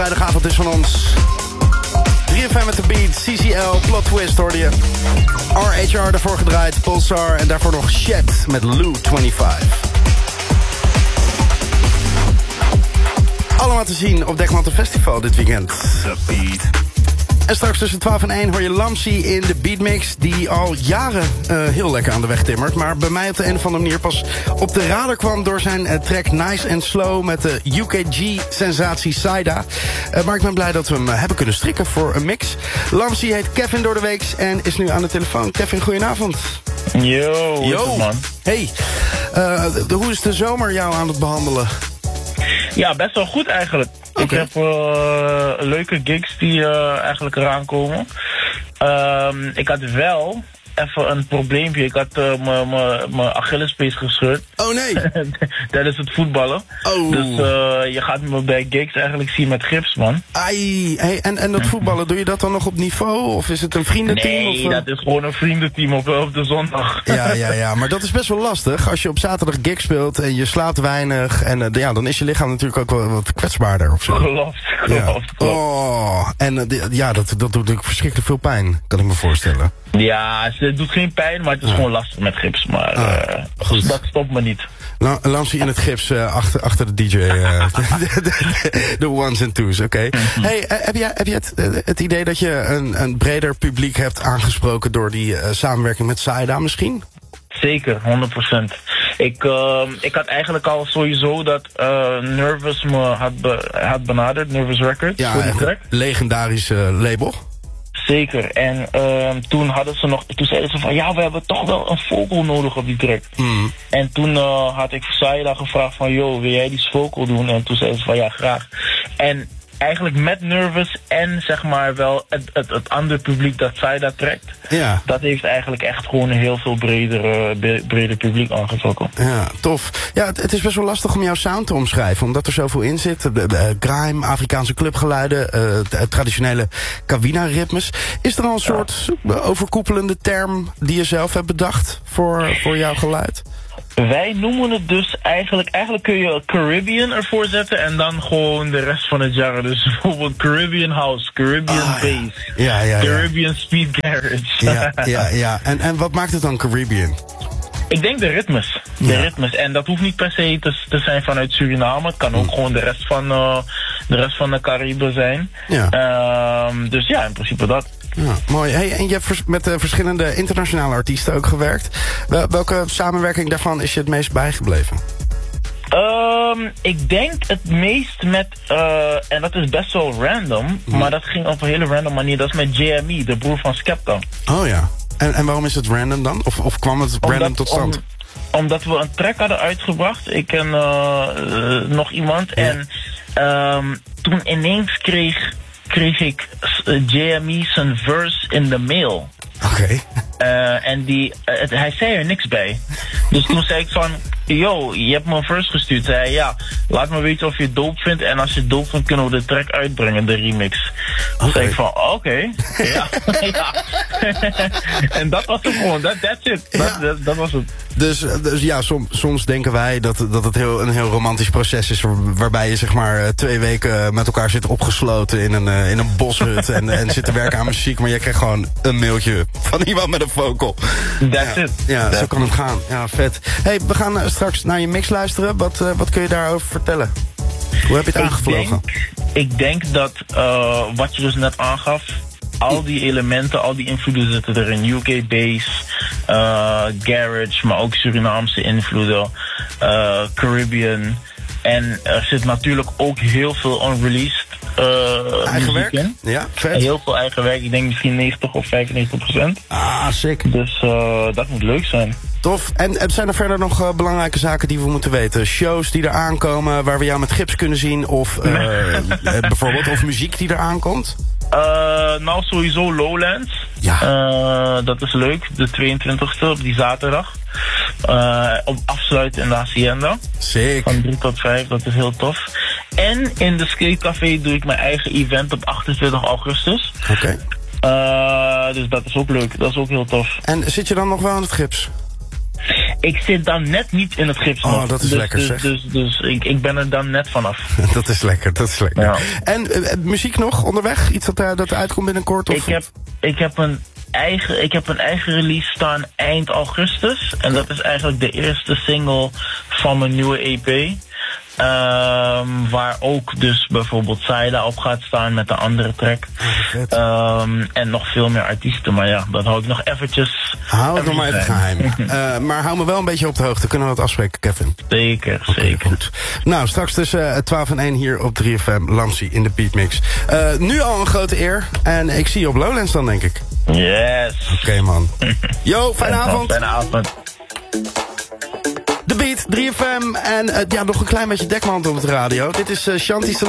Vrijdagavond is van ons. 3FM met de beat, CCL, Plot Twist hoorde je. RHR daarvoor gedraaid, Pulsar en daarvoor nog Shed met Lou 25. Allemaal te zien op Dekmantel Festival dit weekend. The Beat. En straks tussen 12 en 1 hoor je Lamsi in de Beatmix, die al jaren heel lekker aan de weg timmert, maar bij mij op de een of andere manier pas op de radar kwam door zijn track Nice and Slow met de UKG-sensatie Saida. Maar ik ben blij dat we hem hebben kunnen strikken voor een mix. Lamsi heet Kevin door de weeks en is nu aan de telefoon. Kevin, goedenavond. Yo, man. Hey, hoe is de zomer jou aan het behandelen? Ja, best wel goed eigenlijk. Okay. Ik heb leuke gigs die eigenlijk eraan komen. Ik had wel even een probleempje. Ik had mijn Achillespees gescheurd. Oh nee! Tijdens het voetballen. Oh. Dus je gaat me bij gigs eigenlijk zien met gips, man. Ai, hey, en dat voetballen, doe je dat dan nog op niveau? Of is het een vriendenteam? Nee, dat is gewoon een vriendenteam op de zondag. Ja, maar dat is best wel lastig. Als je op zaterdag gigs speelt en je slaapt weinig. En dan is je lichaam natuurlijk ook wel wat kwetsbaarder of zo. Klopt. Oh, en dat doet natuurlijk verschrikkelijk veel pijn, kan ik me voorstellen. Ja, het doet geen pijn, maar het is gewoon lastig met gips. Maar dat stopt me niet. Lamsi in het gips achter de DJ. De ones and twos, oké. Hey, heb je het idee dat je een breder publiek hebt aangesproken door die samenwerking met Saida misschien? Zeker, 100%. Ik had eigenlijk al sowieso dat Nervous me had benaderd, Nervous Records. Ja, voor die track. Legendarisch label. Zeker, en toen zeiden ze van ja, we hebben toch wel een vocal nodig op die track. En toen had ik Saida gevraagd van wil jij die vocal doen? En toen zeiden ze van ja, graag. En eigenlijk met Nervous en zeg maar wel het andere publiek dat Saida trekt. Ja. Dat heeft eigenlijk echt gewoon een heel veel breder publiek aangetrokken. Ja, tof. Ja, het is best wel lastig om jouw sound te omschrijven, omdat er zoveel in zit. Grime, Afrikaanse clubgeluiden, traditionele Kawina-ritmes. Is er al een soort overkoepelende term die je zelf hebt bedacht voor jouw geluid? Wij noemen het dus eigenlijk kun je Caribbean ervoor zetten en dan gewoon de rest van het jaar. Dus bijvoorbeeld Caribbean House, Caribbean Bass, Caribbean Speed Garage. Ja. En wat maakt het dan Caribbean? Ik denk de ritmes. Ritmes. En dat hoeft niet per se te zijn vanuit Suriname. Het kan ook gewoon de rest van de Cariben zijn. Ja. Dus ja, in principe dat. Ja, mooi. Hey, en je hebt met verschillende internationale artiesten ook gewerkt. Welke samenwerking daarvan is je het meest bijgebleven? Ik denk het meest met, en dat is best wel random, maar dat ging op een hele random manier. Dat is met JME, de broer van Skepta. Oh ja. En waarom is het random dan? Of kwam het random tot stand? Omdat we een track hadden uitgebracht, ik en nog iemand. Ja. En toen ineens kreeg ik JME zijn verse in de mail. Oké. En hij zei er niks bij. Dus toen zei ik van, yo, je hebt me een verse gestuurd. Zei hij, ja, laat me weten of je het dope vindt. En als je het dope vindt, kunnen we de track uitbrengen, de remix. Toen zei ik van, oké. Ja. En dat was het gewoon, that's it. Dat was het. Dus ja, soms denken wij dat het een heel romantisch proces is, waarbij je zeg maar 2 weken met elkaar zit opgesloten in een boshut en zit te werken aan muziek, maar je krijgt gewoon een mailtje van iemand met een vocal. That's it. Ja, zo kan het gaan. Ja, vet. Hey, we gaan straks naar je mix luisteren. Wat kun je daarover vertellen? Hoe heb je het aangevlogen? Ik denk dat wat je dus net aangaf, al die elementen, al die invloeden zitten erin. UK bass, garage, maar ook Surinaamse invloeden, Caribbean. En er zit natuurlijk ook heel veel unreleased eigen werk in. Ja, vet. Heel veel eigen werk, ik denk misschien 90 of 95%. Ah, sick. Dus dat moet leuk zijn. Tof. En zijn er verder nog belangrijke zaken die we moeten weten? Shows die er aankomen, waar we jou met gips kunnen zien? Of bijvoorbeeld, of muziek die er aankomt? Nou, sowieso Lowlands. Ja. Dat is leuk. De 22e op die zaterdag. Op afsluiten in de Hacienda. Sick. Van 3 tot 5, dat is heel tof. En in de Skatecafé doe ik mijn eigen event op 28 augustus. Oké. Dus dat is ook leuk. Dat is ook heel tof. En zit je dan nog wel aan het gips? ik zit dan net niet in het gips nog. Oh, dat is lekker zeg. Dus ik ben er dan net vanaf. Dat is lekker, dat is lekker. Ja. En muziek nog onderweg? Iets dat uitkomt binnenkort? Of? Ik heb een eigen release staan eind augustus. En dat is eigenlijk de eerste single van mijn nieuwe EP. Waar ook dus bijvoorbeeld Saida op gaat staan met een andere track. En nog veel meer artiesten. Maar ja, dat hou ik nog eventjes... Hou het nog maar even geheim. Maar hou me wel een beetje op de hoogte. Kunnen we dat afspreken, Kevin? Zeker, zeker. Goed. Nou, straks tussen 12 en 1 hier op 3FM. Lamsi in de Beatmix. Nu al een grote eer. En ik zie je op Lowlands dan, denk ik. Yes. Oké, man. Yo, fijne avond. Fijne avond. De Beat, 3FM en nog een klein beetje dekmantel op de radio. Dit is Shanti